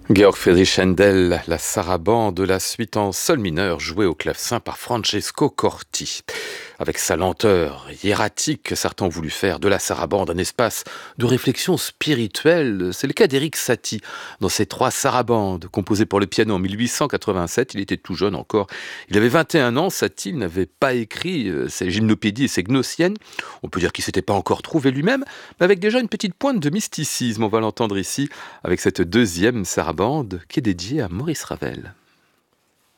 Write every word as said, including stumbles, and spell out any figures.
Georg Friedrich Händel, la sarabande, la suite en sol mineur jouée au clavecin par Francesco Corti. Avec sa lenteur hiératique, certains ont voulu faire de la sarabande un espace de réflexion spirituelle. C'est le cas d'Éric Satie dans ses trois sarabandes, composées pour le piano en mille huit cent quatre-vingt-sept. Il était tout jeune encore. Il avait vingt et un ans. Satie n'avait pas écrit ses gymnopédies et ses gnossiennes. On peut dire qu'il ne s'était pas encore trouvé lui-même, mais avec déjà une petite pointe de mysticisme. On va l'entendre ici avec cette deuxième sarabande qui est dédiée à Maurice Ravel.